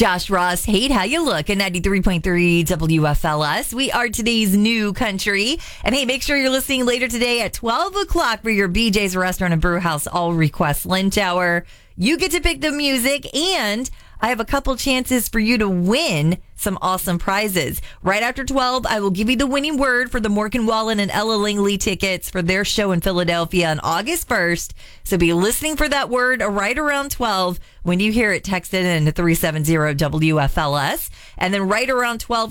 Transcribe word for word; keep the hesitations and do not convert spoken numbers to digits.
Josh Ross, hate how you look at ninety-three point three W F L S. We are today's new country. And hey, make sure you're listening later today at twelve o'clock for your B J's Restaurant and Brew House All Request Lunch Hour. You get to pick the music, and I have a couple chances for you to win some awesome prizes. Right after twelve, I will give you the winning word for the Morgan Wallen and Ella Langley tickets for their show in Philadelphia on August first. So be listening for that word right around twelve. When you hear it, text it in to three seven zero W F L S. And then right around twelve